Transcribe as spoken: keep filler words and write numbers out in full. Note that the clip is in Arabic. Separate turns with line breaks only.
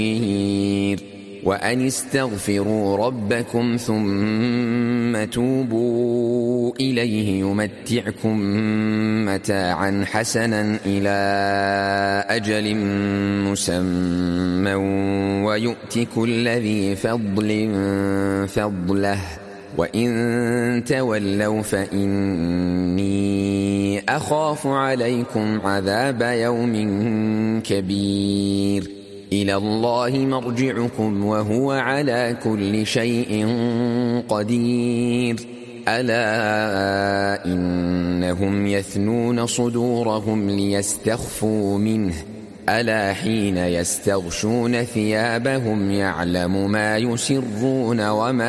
وأن استغفروا ربكم ثم توبوا إليه يمتعكم متاعا حسنا إلى أجل مسمى ويؤت كل ذي فضل فضله وإن تولوا فإني أخاف عليكم عذاب يوم كبير إلى الله مرجعكم وهو على كل شيء قدير ألا إنهم يثنون صدورهم ليستخفوا منه ألا حين يستغشون ثيابهم يعلم ما يسرون وما